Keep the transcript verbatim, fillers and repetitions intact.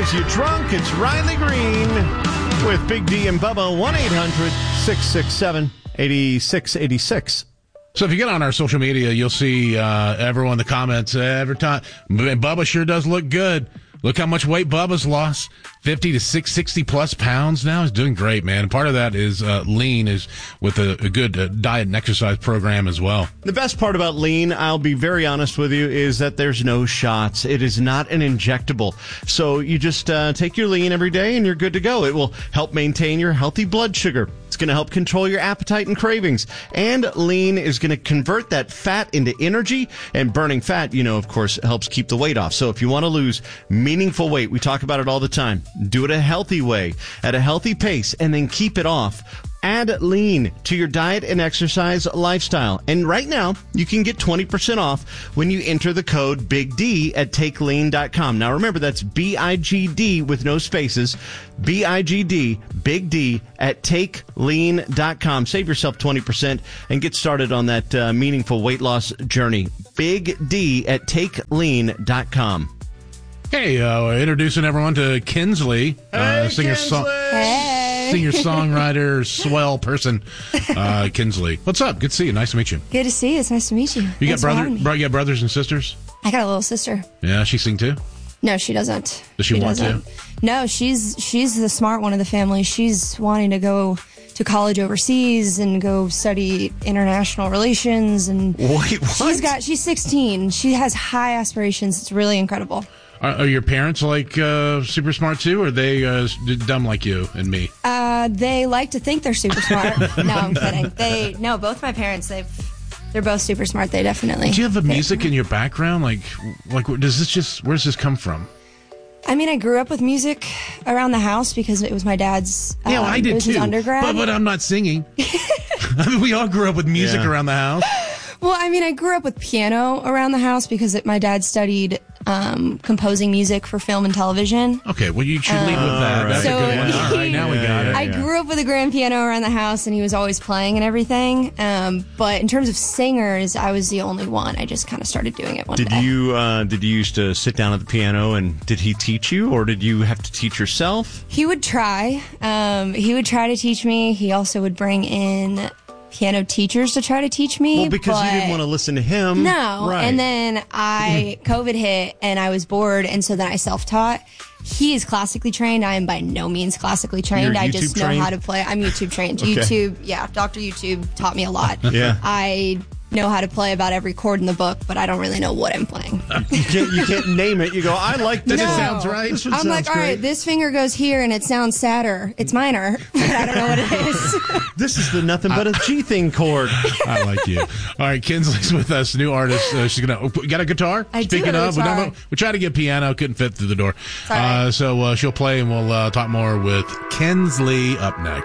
drives you drunk. It's Riley Green with Big D and Bubba. one eight hundred six six seven eight six eight six. So if you get on our social media, you'll see uh, everyone in the comments every time. Bubba sure does look good. Look how much weight Bubba's lost. fifty to sixty plus pounds now. He's doing great, man. And part of that is uh, lean is with a, a good uh, diet and exercise program as well. The best part about lean, I'll be very honest with you, is that there's no shots. It is not an injectable. So you just uh, take your lean every day and you're good to go. It will help maintain your healthy blood sugar. It's going to help control your appetite and cravings. And lean is going to convert that fat into energy. And burning fat, you know, of course, helps keep the weight off. So if you want to lose meaningful weight, we talk about it all the time. Do it a healthy way, at a healthy pace, and then keep it off. Add lean to your diet and exercise lifestyle. And right now, you can get twenty percent off when you enter the code Big D at take lean dot com. Now remember, that's B I G D with no spaces. B I G D, Big D at take lean dot com. Save yourself twenty percent and get started on that uh, meaningful weight loss journey. Big D at take lean dot com. Hey, uh, introducing everyone to Kinsley, Hey, uh, singer, Kinsley! so- Hey. singer, songwriter, swell person, uh, Kinsley. What's up? Good to see you. Nice to meet you. Good to see you. It's nice to meet you. You Thanks got for brother, having me. bro, you got brothers and sisters? I got a little sister. Yeah, she sing too. No, she doesn't. Does she want doesn't. to? No, she's she's the smart one of the family. She's wanting to go to college overseas and go study international relations. And Wait, what? she's got she's sixteen. She has high aspirations. It's really incredible. Are, are your parents like uh, super smart too, or are they uh, dumb like you and me? Uh, they like to think they're super smart. No, I'm kidding. They no, both my parents. They've they're both super smart. They definitely. Do you have the they- music in your background? Like, like, does this just? Where does this come from? I mean, I grew up with music around the house because it was my dad's. Yeah, well, um, I it did was too. his undergrad. But, but I'm not singing. I mean, we all grew up with music Yeah. around the house. Well, I mean, I grew up with piano around the house because it, my dad studied um, composing music for film and television. Okay, well, you should lead with that. right. That's So a good one. All right, he- now we got it. I grew up with a grand piano around the house, and he was always playing and everything. Um, but in terms of singers, I was the only one. I just kind of started doing it one Did day. you uh, did you used to sit down at the piano and did he teach you, or did you have to teach yourself? He would try. Um, he would try to teach me. He also would bring in piano teachers to try to teach me. Well, because you but- didn't want to listen to him. No. Right. And then I, COVID hit and I was bored. And so then I self-taught. He is classically trained. I am by no means classically trained. You're I just YouTube know trained? how to play. I'm YouTube trained. Okay. YouTube, yeah. Doctor YouTube taught me a lot. Yeah. I know how to play about every chord in the book, but I don't really know what I'm playing. you can't you can't name it. You go, I like this. No. It sounds right. This one I'm like, sounds all right, great. this finger goes here and it sounds sadder. It's minor, but I don't know what it is. This is the nothing but a G thing chord. I like you. All right, Kinsley's with us, new artist. Uh, she's gonna. You got a guitar? I do Speaking have a of, we, guitar. never- we tried to get piano, couldn't fit through the door. all right. Uh, so uh, she'll play, and we'll uh, talk more with Kinsley up next.